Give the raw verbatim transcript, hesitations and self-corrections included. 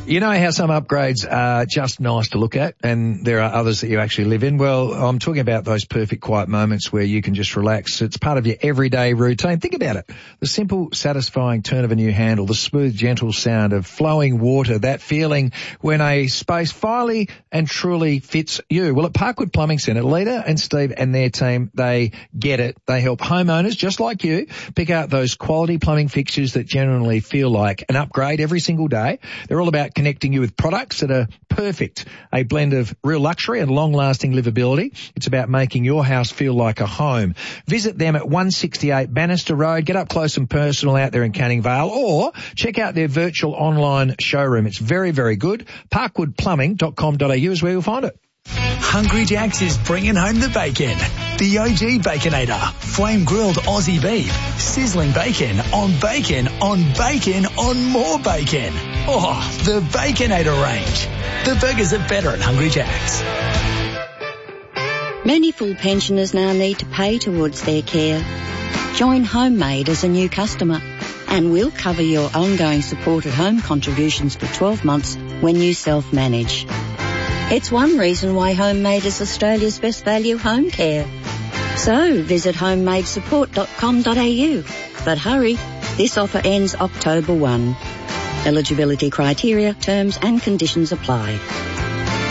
You know how some upgrades are just nice to look at and there are others that you actually live in? Well, I'm talking about those perfect quiet moments where you can just relax. It's part of your everyday routine. Think about it. The simple, satisfying turn of a new handle, the smooth, gentle sound of flowing water, that feeling when a space finally and truly fits you. Well, at Parkwood Plumbing Centre, Lita and Steve and their team, they get it. They help homeowners just like you pick out those quality plumbing fixtures that genuinely feel like an upgrade every single day. They're all about connecting you with products that are perfect, a blend of real luxury and long-lasting livability. It's about making your house feel like a home. Visit them at one sixty-eight Bannister Road. Get up close and personal out there in Canning Vale, or check out their virtual online showroom. It's very, very good. parkwood plumbing dot com dot a u is where you'll find it. Hungry Jack's is bringing home the bacon. The O G Baconator. Flame grilled Aussie beef. Sizzling bacon on bacon on bacon on more bacon. Oh, the Baconator range. The burgers are better at Hungry Jack's. Many full pensioners now need to pay towards their care. Join Homemade as a new customer and we'll cover your ongoing support at home contributions for twelve months when you self-manage. It's one reason why Homemade is Australia's best value home care. So visit homemade support dot com dot a u. But hurry, this offer ends October first. Eligibility criteria, terms and conditions apply.